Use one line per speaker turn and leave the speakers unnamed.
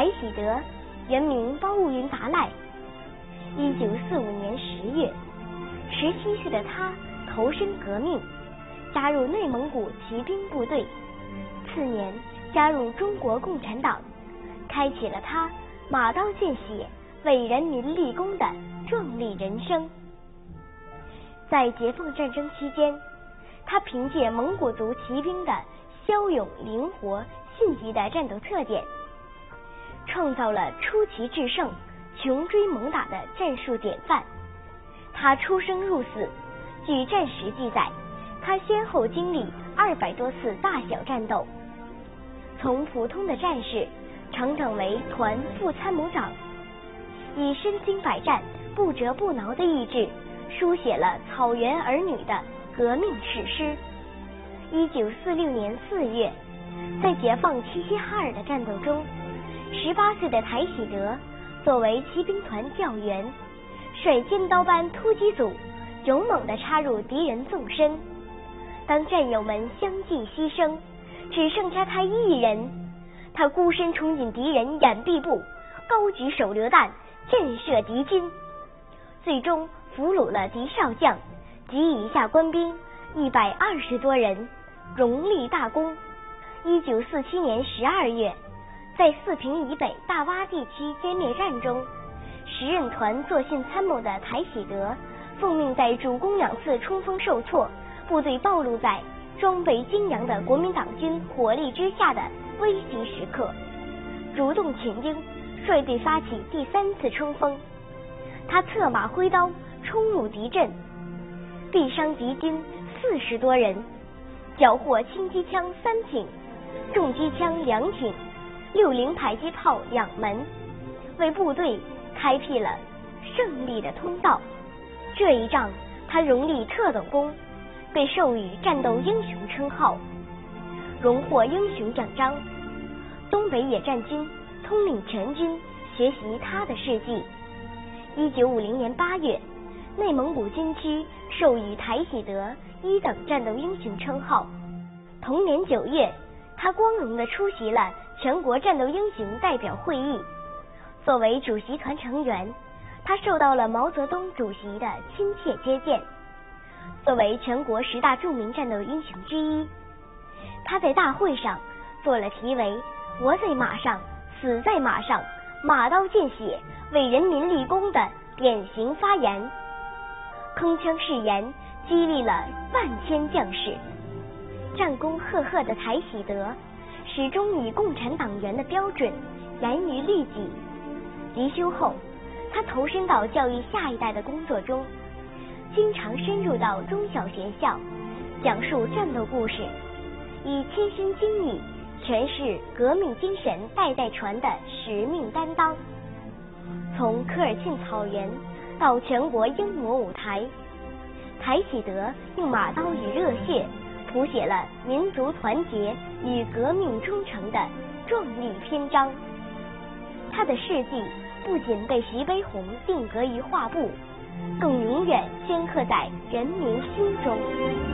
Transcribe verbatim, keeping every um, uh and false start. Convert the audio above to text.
喜德，原名包务云达赖。一九四五年十月，十七岁的他投身革命，加入内蒙古骑兵部队。次年加入中国共产党，开启了他马刀见血、为人民立功的壮丽人生。在解放战争期间，他凭借蒙古族骑兵的骁勇、灵活、迅疾的战斗特点，创造了出奇制胜、穷追猛打的战术典范。他出生入死，据战史记载，他先后经历二百多次大小战斗，从普通的战士成长为团副参谋长，以身经百战、不折不挠的意志，书写了草原儿女的革命史诗。一九四六年四月，在解放齐齐哈尔的战斗中，十八岁的台喜德作为骑兵团教员，率尖刀班突击组勇猛地插入敌人纵深。当战友们相继牺牲，只剩下他一人，他孤身冲进敌人掩蔽部，高举手榴弹震慑敌军，最终俘虏了敌少将及以下官兵一百二十多人，荣立大功。一九四七年十二月，在四平以北大洼地区歼灭战中，时任团作信参谋的台喜德奉命在主攻两次冲锋受挫，部队暴露在装备精良的国民党军火力之下的危急时刻，主动请缨，率队发起第三次冲锋。他策马挥刀冲入敌阵，毙伤敌军四十多人，缴获轻机枪三挺，重机枪两挺，六零迫击炮两门，为部队开辟了胜利的通道。这一仗他荣立特等功，被授予战斗英雄称号，荣获英雄奖章。东北野战军统领全军学习他的事迹。一九五零年八月，内蒙古军区授予台喜德一等战斗英雄称号。同年九月，他光荣地出席了全国战斗英雄代表会议。作为主席团成员，他受到了毛泽东主席的亲切接见。作为全国十大著名战斗英雄之一，他在大会上做了题为“活在马上，死在马上，马刀见血，为人民立功”的典型发言，铿锵誓言激励了万千将士。战功赫赫的台喜德始终以共产党员的标准严于律己。离休后，他投身到教育下一代的工作中，经常深入到中小学校，讲述战斗故事，以亲身经历诠释革命精神代代传的使命担当。从科尔沁草原到全国英模舞台，台喜德用马刀与热血谱写了民族团结与革命忠诚的壮丽篇章。他的事迹不仅被徐悲鸿定格于画布，更永远镌刻在人民心中。